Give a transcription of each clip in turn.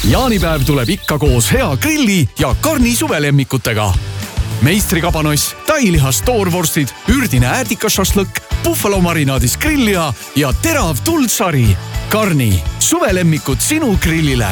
Jaanipäev tuleb ikka koos hea grilli ja Karni suvelemmikutega. Meistrikabanoss, tailihas toorvorstid, ürdine ärdikašašlõkk, buffalo marinaadis grillliha ja terav tuldsari. Karni, suvelemmikud sinu grillile.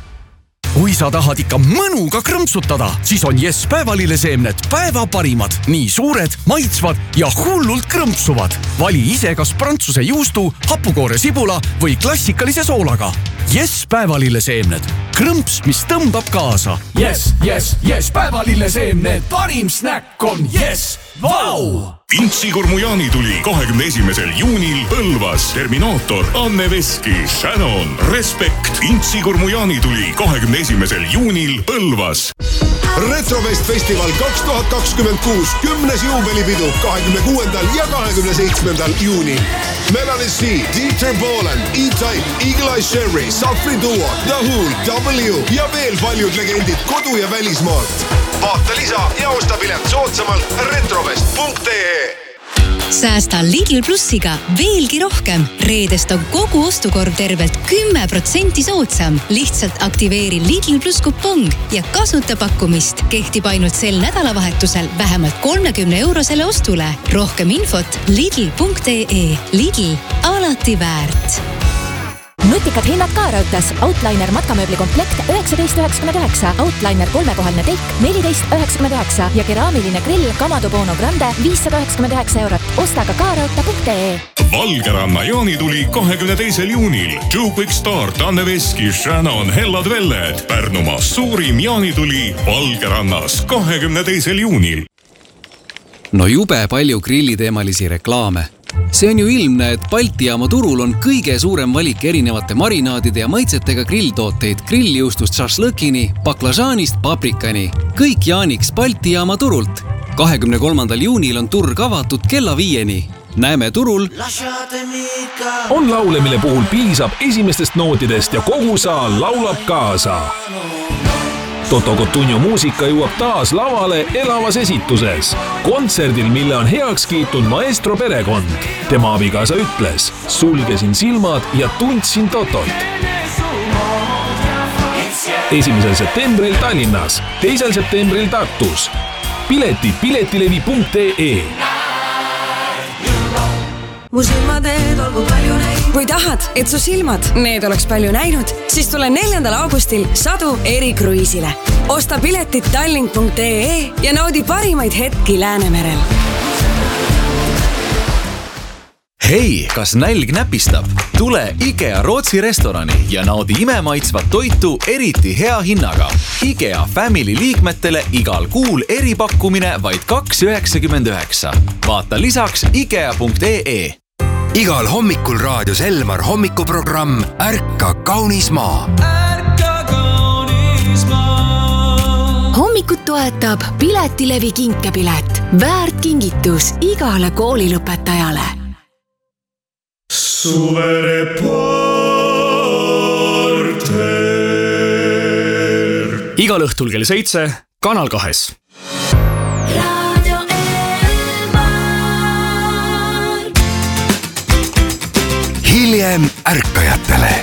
Kui sa tahad ikka mõnuga krõmpsutada, siis on Yes päevalilleseemned päeva parimad. Nii suured, maitsvad ja hullult krõmpsuvad. Vali ise kas prantsuse juustu, hapukoore sibula või klassikalise soolaga. Yes päevalilleseemned. Krõmps, mis tõmbab kaasa. Yes, päevalilleseemned. Parim snäkk on Yes. Vau! Intsikurmu jaanituli 21. juunil Põlvas. Terminaator, Anne Veski, Shannon, Respekt. Intsikurmu jaanituli 21. juunil Põlvas. Retrofest Festival 2026 10. juubelipidu 26. ja 27. juunil. Melanie C, Dieter Boland, E-Type, Eagle Eye Sherry, Safri Duo, The Who, W ja veel paljud legendid kodu- ja välismaalt. Vaata lisa ja osta pilet soodsamalt retrofest.ee. Säästa Lidl Plussiga veelgi rohkem. Reedest on kogu ostukorv tervelt 10% soodsam. Lihtsalt aktiveeri Lidl Plus kupong ja kasuta pakkumist. Kehtib ainult sel nädalavahetusel vähemalt 30 € ostule. Rohkem infot lidl.ee. Lidl, alati väärt. Nutikad hinnad ka Raudtees. Outliner matkamööbli komplekt 19,99, Outliner 3-kohaline telk 14,99 ja keraamiline grill Kamado Bono Grande 599 €. Osta ka Raudtee.ee. Valgeranna jaanituli 22. juunil. Joe Quick Start, Anne Veski, Shannon, Hellad Velled. Pärnumaa suurim jaanituli Valgerannas 22. juunil. No jube palju grilliteemalisi reklaame. See on ju ilmne, et Balti jaama turul on kõige suurem valik erinevate marinaadide ja maitsetega grilltooteid grilljuustust šašlõkini, baklažaanist paprikani. Kõik jaaniks Balti jaama turult. 23. juunil on turg avatud kella 5-ni. Näeme turul. On laule, mille puhul piisab esimestest nootidest ja kogu saal laulab kaasa. Toto Cotugno muusika jõuab taas lavale elavas esituses. Kontserdil, mille on heaks kiitnud maestro perekond. Tema abikaasa ütles, sulgesin silmad ja tundsin Totot. 1. septembril Tallinnas, 2. septembril Tartus. Piletid piletilevi.ee. Mu silmateed olgu palju näinud. Kui tahad, et su silmad need oleks palju näinud, siis tule 4. augustil Sadu erikruiisile. Osta piletid tallink.ee ja naudi parimaid hetki Läänemerel. Hei, kas nälg näpistab? Tule IKEA Rootsi restorani ja naudi imemaitsvat toitu eriti hea hinnaga. IKEA Family liikmetele igal kuul eripakkumine vaid 2,99. Vaata lisaks IKEA.ee. Igal hommikul raadios Elmar hommikuprogramm Ärka kaunis maa. Hommikut toetab Piletilevi kinkepilet. Väärt kingitus igale koolilõpetajale. Suvereporter. Igal õhtul kell 7, Kanal 2. Hiljem ärkajatele.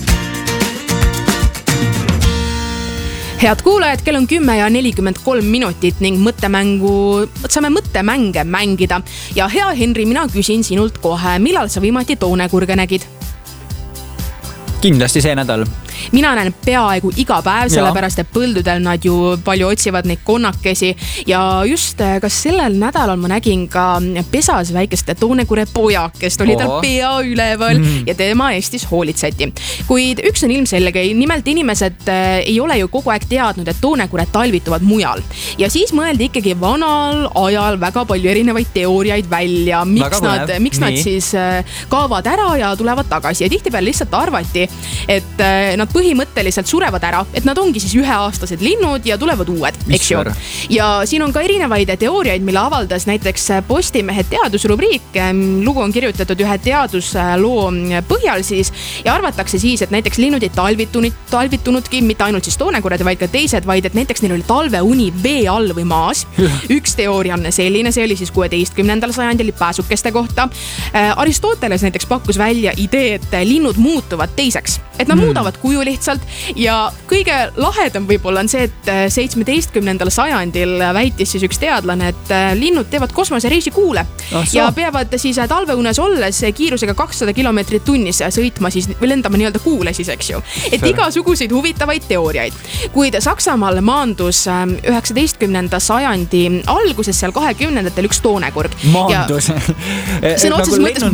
Head kuulajad, kell on 10 ja 43 minutit ning saame mõttemänge mängida. Ja hea Henri, mina küsin sinult kohe, millal sa viimati toonekurge nägid? Kindlasti see nädal. Mina näen peaaegu iga päev, sellepärast et põldudel nad ju palju otsivad neid konnakesi ja just kas sellel nädalal ma nägin ka pesas väikeste toonekure pojakest, oli tal pea üleval ja tema Eestis hoolitseti. Kuid üks on ilmselge, nimelt inimesed ei ole ju kogu aeg teadnud, et toonekured talvituvad mujal. Ja siis mõeldi ikkagi vanal ajal väga palju erinevaid teooriaid välja, miks nad siis kaavad ära ja tulevad tagasi. Ja tihtipeale lihtsalt arvati, et nad põhimõtteliselt surevad ära, et nad ongi siis üheaastased linnud ja tulevad uued, eks ju. Ja siin on ka erinevaid teooriaid, mille avaldas näiteks Postimehe teadusrubriik. Lugu on kirjutatud ühe teadusloo põhjal siis ja arvatakse siis, et näiteks linnud ei talvitunudki, mitte ainult siis toonekurjad, vaid ka teised, vaid et näiteks neil oli talveuni vee all või maas. Üks teooria on selline, see oli siis 16. sajandil pääsukeste kohta. Aristoteles näiteks pakkus välja idee, et linnud muutuvad teiseks, et nad muudavad kuju kuju lihtsalt ja kõige lahedam võib-olla on see, et 17. sajandil väitis siis üks teadlane, et linnud teevad kosmosereisi kuule ja peavad siis talveunes olles kiirusega 200 kilomeetrit tunnis sõitma siis või lendama nii-öelda kuule siis, eks ju. Et igasuguseid huvitavaid teooriaid. Kuid Saksamaal maandus 19. sajandi alguses seal 20-ndatel üks toonekurg. Maandus? Sõna otseses mõttes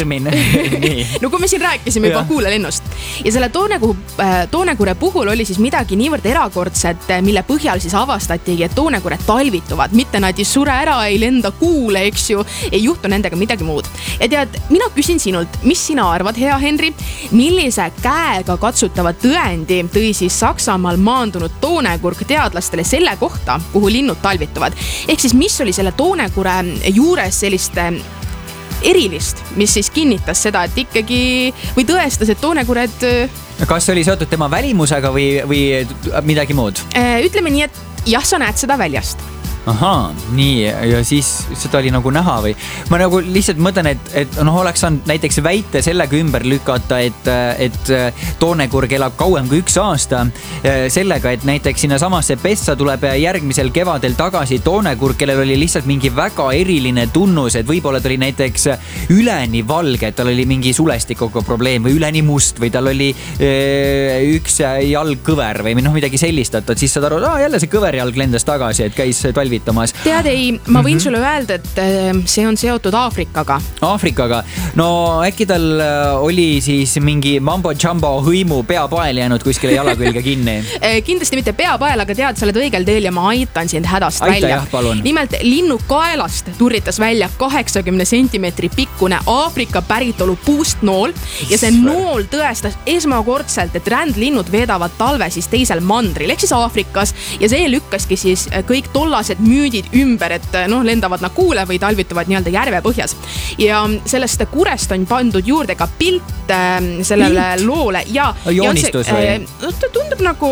maandus. No kui me siin rääkisime juba kuulelennust ja selle toonekure puhul oli siis midagi niivõrd erakordset, mille põhjal siis avastatigi, et toonekured talvituvad, mitte nad ei sure ära, ei lenda kuule, eks ju, ei juhtu nendega midagi muud. Ja tead, mina küsin sinult, mis sina arvad, hea Henri, millise käega katsutava tõendi tõi siis Saksamaal maandunud toonekurg teadlastele selle kohta, kuhu linnud talvituvad? Ehk siis mis oli selle toonekure juures sellist erilist, mis siis kinnitas seda, et ikkagi või tõestas, et toonekured... Kas oli seotud tema välimusega või midagi muud? Ütleme nii, et jah, sa näed seda väljast. Ahaa, nii, ja siis seda oli nagu näha või ma nagu lihtsalt mõtlen, et oleks saanud näiteks väite sellega ümber lükata, et toonekurg elab kauem kui 1 aasta sellega, et näiteks sinna samasse pessa tuleb järgmisel kevadel tagasi toonekurg, kellel oli lihtsalt mingi väga eriline tunnus, et võib-olla ta oli näiteks üleni valge, et tal oli mingi sulestikuga probleem või üleni must või tal oli üks jalg kõver või midagi sellist, et siis saad aru, jälle see kõverjalg lendas tagasi, et käis talvi Tead ei, ma võin sulle öelda, et see on seotud Aafrikaga. Aafrikaga? No äkki tal oli siis mingi mambo-jumbo hõimu peapael jäänud kuskile jala külge kinni? Kindlasti mitte peapael, aga tead, sa oled õigel teel ja ma aitan sind hädast välja. Nimelt linnu kaelast turritas välja 80 sentimeetri pikkune Aafrika päritolu puustnool ja see nool tõestas esmakordselt, et rändlinnud veedavad talve siis teisel mandril ehk siis Aafrikas ja see lükkaski siis kõik tollased müüdid ümber, et lendavad nad kuule või talvituvad nii-öelda järve põhjas. Ja sellest kurest on pandud juurde ka pilt sellele loole. Joonistus või? Tundub nagu...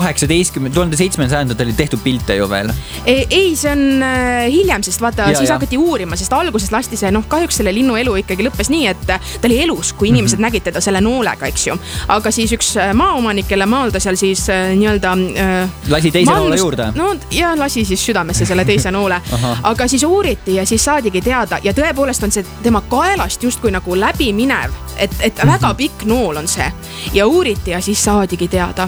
1700 oli tehtud pilte ju veel. Ei, see on hiljem, sest vaata, siis hakati uurima, sest alguses lasti see, kahjuks selle linnu elu ikkagi lõppes nii, et ta oli elus, kui inimesed nägid teda selle noolega, eks ju. Aga siis üks maaomanik, kelle maal ta seal siis nii-öelda... Lasi teise noole juurde? No ja lasi siis südamesse selle teise noole. Aga siis uuriti ja siis saadigi teada ja tõepoolest on see tema kaelast justkui nagu läbi minev, et väga pikk nool on see ja uuriti ja siis saadigi teada.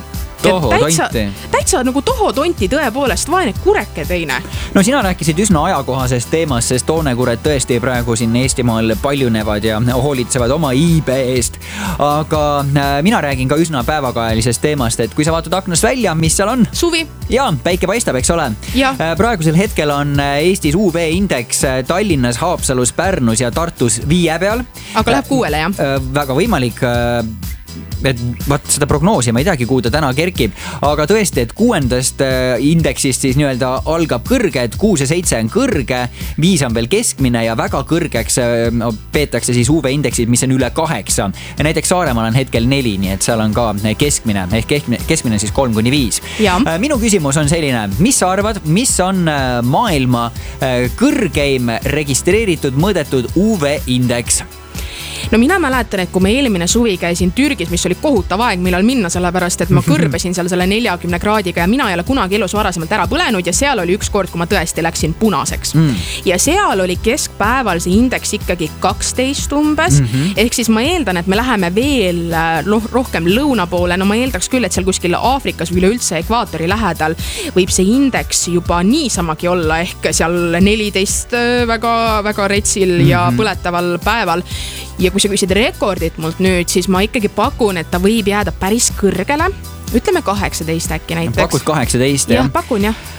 Täitsa nagu tohotonti tõepoolest, vaene kureke teine. No sina rääkisid üsna ajakohasest teemast, sest toonekured tõesti praegu siin Eestimaal paljunevad ja hoolitsevad oma iibe eest. Aga mina räägin ka üsna päevakajalisest teemast, et kui sa vaatad aknast välja, mis seal on? Suvi. Ja, päike paistab, eks ole. Praegusel hetkel on Eestis UV-indeks Tallinnas, Haapsalus, Pärnus ja Tartus 5 peal. Aga läheb 6, jah? Väga võimalik... et seda prognoosi ma ei teagi, kuhu ta täna kerkib, aga tõesti, et 6. indeksist siis nii-öelda algab kõrge, et 6 ja 7 on kõrge, 5 on veel keskmine ja väga kõrgeks peetakse siis UV-indeksid, mis on üle 8. Ja näiteks Saaremaal on hetkel 4, nii et seal on ka keskmine, ehk keskmine siis 3-5. Minu küsimus on selline, mis sa arvad, mis on maailma kõrgeim registreeritud mõõdetud UV-indeks? No mina mäletan, et kui me eelmine suvi käisin Türgis, mis oli kohutav aeg, millal minna, sellepärast, et ma kõrbesin seal selle 40 kraadiga ja mina ei ole kunagi elus varasemalt ära põlenud ja seal oli üks kord, kui ma tõesti läksin punaseks. Ja seal oli keskpäeval see indeks ikkagi 12 umbes. Ehk siis ma eeldan, et me läheme veel rohkem lõuna poole. No ma eeldaks küll, et seal kuskil Aafrikas või üleüldse ekvaatori lähedal võib see indeks juba niisamagi olla ehk seal 14 väga retsil ja põletaval päeval. Ja kui sa küsid rekordit mult nüüd, siis ma ikkagi pakun, et ta võib jääda päris kõrgele. Ütleme 18 äkki näiteks. Pakud 18, jah? Jah, pakun, jah.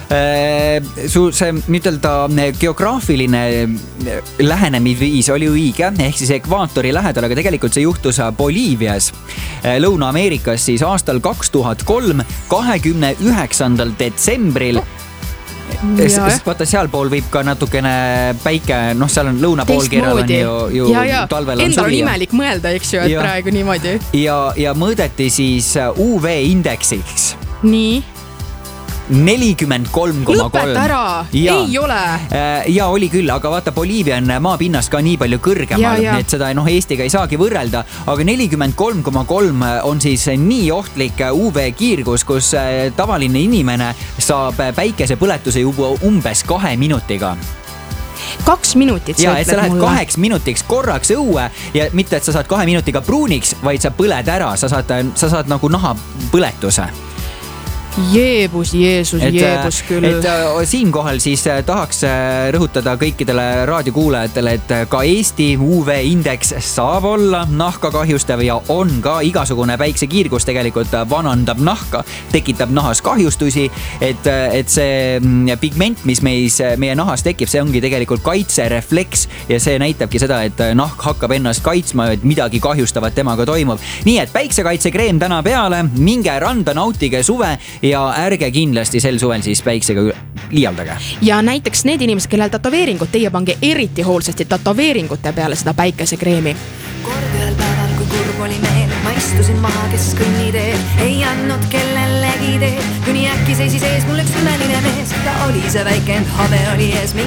See ütelda geograafiline lähenemisviis oli õige, ehk siis ekvaatori lähedal, aga tegelikult see juhtus Boliivias, Lõuna-Ameerikas siis aastal 2003, 29. detsembril. Vaata, sealpool võib ka natukene päike, seal on lõunapoolkeral on ju talvel on endal on imelik mõelda, eks ju, et praegu niimoodi. Ja mõõdeti siis UV-indeksiks. Nii? 43,3. Lõpeta ära, ei ole. Ja oli küll, aga vaata, Boliivia on maapinnast ka nii palju kõrgemal, et seda Eestiga ei saagi võrrelda, aga 43,3 on siis nii ohtlik UV-kiirgus, kus tavaline inimene saab päikesepõletuse juba umbes 2 minutiga. 2 minutit ja, et sa lähed 2 minutiks korraks õue ja mitte, et sa saad 2 minutiga pruuniks, vaid sa põled ära, sa saad nagu nahapõletuse. Jeebus küll. Et siinkohal siis tahaks rõhutada kõikidele raadiokuulajatele, et ka Eesti UV-indeks saab olla nahka kahjustav ja on ka igasugune päiksekiirgus tegelikult vanandab nahka, tekitab nahas kahjustusi, et see pigment, mis meie nahas tekib, see ongi tegelikult kaitserefleks ja see näitabki seda, et nahk hakkab ennast kaitsma, et midagi kahjustavat temaga toimub. Nii et päiksekaitsekreem täna peale, minge randa, nautige suve ja ärge kindlasti sel suvel siis päiksega liialdage. Ja näiteks need inimesed, kellel tatoveeringud, teie pange eriti hoolsasti tatoveeringute peale seda päikesekreemi. Kord ühel päeval, kui kurb oli meel, ma istusin maha, kes kõnniteel, ei andnud kellelegi teed, kuni äkki seisis ees mul üks imeline mees, ta oli see väike, ent habe oli ees.